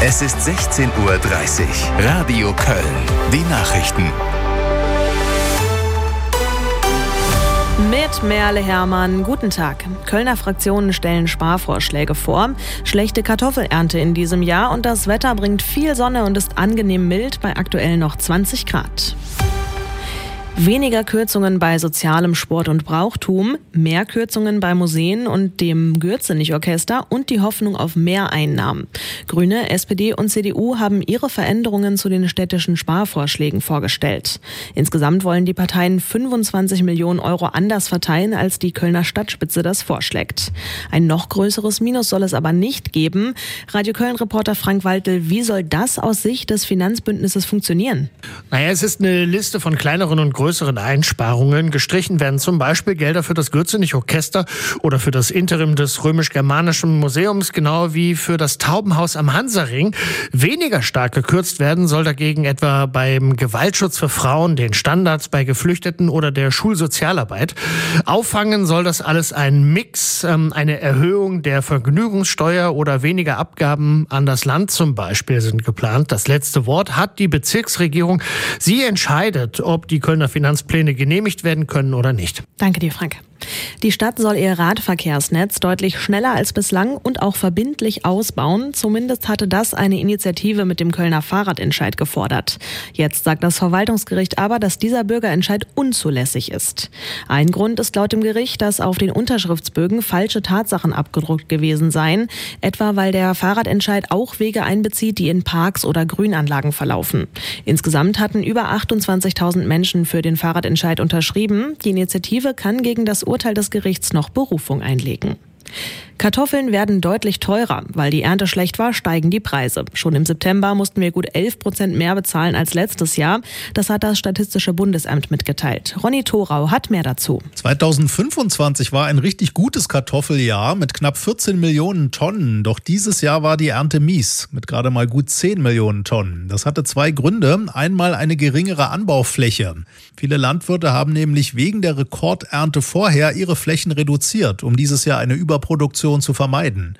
Es ist 16:30 Uhr. Radio Köln. Die Nachrichten. Mit Merle Hermann, guten Tag. Kölner Fraktionen stellen Sparvorschläge vor. Schlechte Kartoffelernte in diesem Jahr und das Wetter bringt viel Sonne und ist angenehm mild bei aktuell noch 20 Grad. Weniger Kürzungen bei sozialem Sport und Brauchtum, mehr Kürzungen bei Museen und dem Gürzenich-Orchester und die Hoffnung auf mehr Einnahmen. Grüne, SPD und CDU haben ihre Veränderungen zu den städtischen Sparvorschlägen vorgestellt. Insgesamt wollen die Parteien 25 Millionen Euro anders verteilen, als die Kölner Stadtspitze das vorschlägt. Ein noch größeres Minus soll es aber nicht geben. Radio Köln-Reporter Frank Waltel, wie soll das aus Sicht des Finanzbündnisses funktionieren? Es ist eine Liste von kleineren und größeren Einsparungen. Gestrichen werden zum Beispiel Gelder für das Gürzenich-Orchester oder für das Interim des Römisch-Germanischen Museums, genau wie für das Taubenhaus am Hansaring. Weniger stark gekürzt werden soll dagegen etwa beim Gewaltschutz für Frauen, den Standards bei Geflüchteten oder der Schulsozialarbeit. Auffangen soll das alles ein Mix, eine Erhöhung der Vergnügungssteuer oder weniger Abgaben an das Land zum Beispiel sind geplant. Das letzte Wort hat die Bezirksregierung. Sie entscheidet, ob die Kölner Finanzpläne genehmigt werden können oder nicht. Danke dir, Frank. Die Stadt soll ihr Radverkehrsnetz deutlich schneller als bislang und auch verbindlich ausbauen. Zumindest hatte das eine Initiative mit dem Kölner Fahrradentscheid gefordert. Jetzt sagt das Verwaltungsgericht aber, dass dieser Bürgerentscheid unzulässig ist. Ein Grund ist laut dem Gericht, dass auf den Unterschriftsbögen falsche Tatsachen abgedruckt gewesen seien. Etwa weil der Fahrradentscheid auch Wege einbezieht, die in Parks oder Grünanlagen verlaufen. Insgesamt hatten über 28.000 Menschen für den Fahrradentscheid unterschrieben. Die Initiative kann gegen das Urteil des Gerichts noch Berufung einlegen. Kartoffeln werden deutlich teurer. Weil die Ernte schlecht war, steigen die Preise. Schon im September mussten wir gut 11% mehr bezahlen als letztes Jahr. Das hat das Statistische Bundesamt mitgeteilt. Ronny Thorau hat mehr dazu. 2025 war ein richtig gutes Kartoffeljahr mit knapp 14 Millionen Tonnen. Doch dieses Jahr war die Ernte mies mit gerade mal gut 10 Millionen Tonnen. Das hatte zwei Gründe. Einmal eine geringere Anbaufläche. Viele Landwirte haben nämlich wegen der Rekordernte vorher ihre Flächen reduziert, um dieses Jahr eine Überproduktion zu vermeiden.